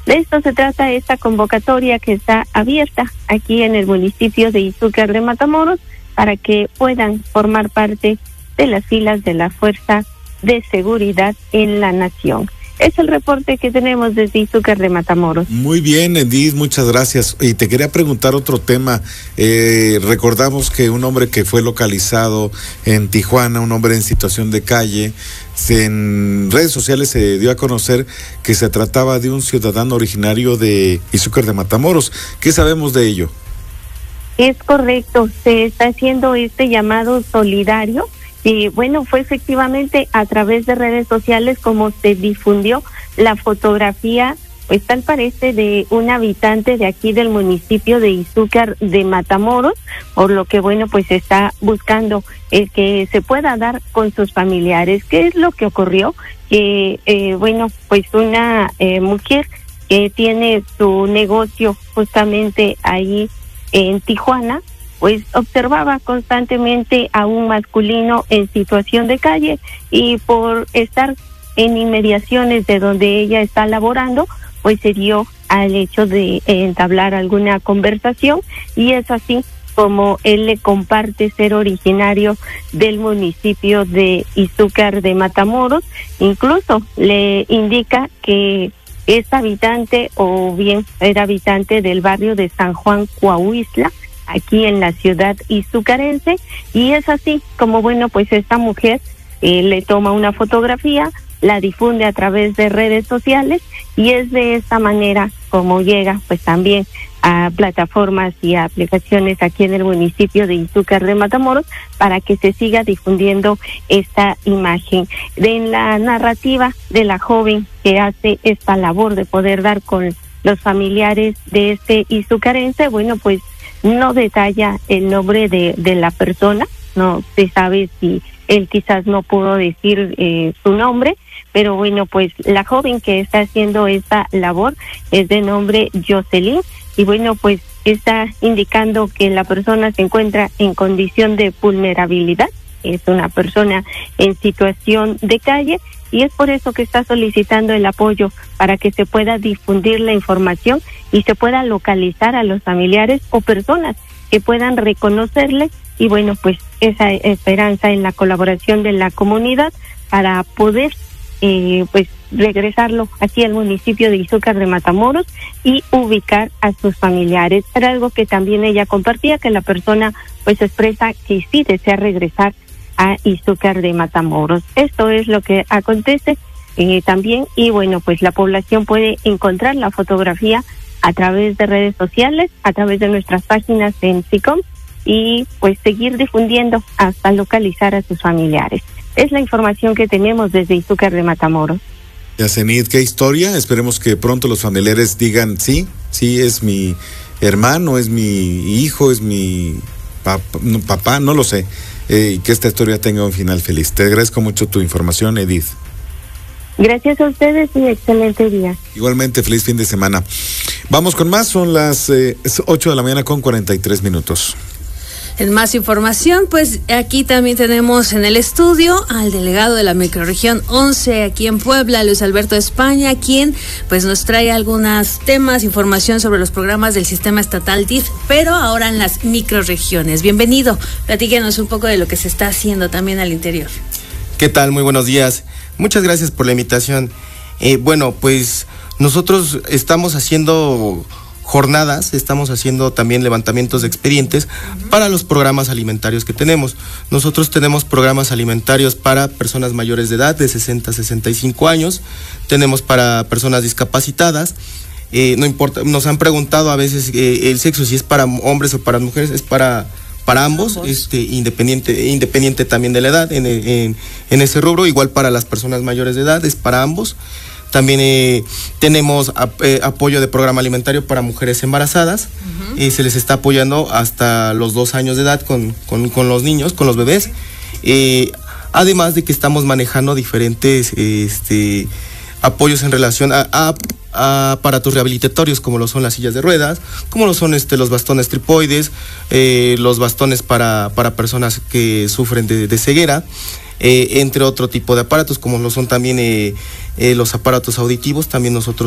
De esto se trata esta convocatoria que está abierta aquí en el municipio de Izúcar de Matamoros para que puedan formar parte de las filas de la Fuerza de Seguridad en la Nación. Es el reporte que tenemos desde Izúcar de Matamoros. Muy bien, Edith, muchas gracias. Y te quería preguntar otro tema. Recordamos que un hombre que fue localizado en Tijuana, un hombre en situación de calle, en redes sociales se dio a conocer que se trataba de un ciudadano originario de Izúcar de Matamoros. ¿Qué sabemos de ello? Es correcto, se está haciendo este llamado solidario. Y bueno, fue efectivamente a través de redes sociales como se difundió la fotografía, pues tal parece, de un habitante de aquí del municipio de Izúcar de Matamoros, por lo que bueno, pues está buscando el que se pueda dar con sus familiares. ¿Qué es lo que ocurrió? Que bueno, pues una mujer que tiene su negocio justamente ahí en Tijuana, pues observaba constantemente a un masculino en situación de calle, y por estar en inmediaciones de donde ella está laborando, pues se dio al hecho de entablar alguna conversación, y es así como él le comparte ser originario del municipio de Izúcar de Matamoros. Incluso le indica que es habitante, o bien era habitante del barrio de San Juan Coahuistla, aquí en la ciudad izucarense, y es así como bueno, pues esta mujer le toma una fotografía, la difunde a través de redes sociales, y es de esta manera como llega pues también a plataformas y a aplicaciones aquí en el municipio de Izúcar de Matamoros para que se siga difundiendo esta imagen. En la narrativa de la joven que hace esta labor de poder dar con los familiares de este izucarense, bueno, pues no detalla el nombre de la persona, no se sabe si él quizás no pudo decir su nombre, pero bueno, pues la joven que está haciendo esta labor es de nombre Jocelyn, y bueno, pues está indicando que la persona se encuentra en condición de vulnerabilidad, es una persona en situación de calle, y es por eso que está solicitando el apoyo para que se pueda difundir la información y se pueda localizar a los familiares o personas que puedan reconocerle, y bueno, pues esa esperanza en la colaboración de la comunidad para poder pues regresarlo aquí al municipio de Izúcar de Matamoros y ubicar a sus familiares. Era algo que también ella compartía, que la persona pues expresa que sí desea regresar a Izúcar de Matamoros. Esto es lo que acontece también, y bueno, pues la población puede encontrar la fotografía a través de redes sociales, a través de nuestras páginas en SICOM, y pues seguir difundiendo hasta localizar a sus familiares. Es la información que tenemos desde Izúcar de Matamoros. Yacenit, qué historia. Esperemos que pronto los familiares digan sí, es mi hermano, es mi hijo, es mi papá, no lo sé. Y que esta historia tenga un final feliz. Te agradezco mucho tu información, Edith. Gracias a ustedes y excelente día. Igualmente, feliz fin de semana. Vamos con más, son las 8 de la mañana con 43 minutos. En más información, pues aquí también tenemos en el estudio al delegado de la microrregión 11 aquí en Puebla, Luis Alberto España, quien pues nos trae algunos temas, información sobre los programas del sistema estatal DIF, pero ahora en las microrregiones. Bienvenido, platíquenos un poco de lo que se está haciendo también al interior. ¿Qué tal? Muy buenos días. Muchas gracias por la invitación. Bueno, pues nosotros estamos haciendo jornadas, estamos haciendo también levantamientos de expedientes para los programas alimentarios que tenemos. Nosotros tenemos programas alimentarios para personas mayores de edad, de 60 a 65 años, tenemos para personas discapacitadas, no importa, nos han preguntado a veces el sexo, si es para hombres o para mujeres, es para ambos, independiente también de la edad, en ese rubro, igual para las personas mayores de edad, es para ambos. También tenemos apoyo de programa alimentario para mujeres embarazadas, se les está apoyando hasta los 2 años de edad con los niños, con los bebés, además de que estamos manejando diferentes apoyos en relación a aparatos rehabilitatorios, como lo son las sillas de ruedas, como lo son los bastones tripoides, los bastones para personas que sufren de ceguera, entre otro tipo de aparatos, como lo son también los aparatos auditivos. También nosotros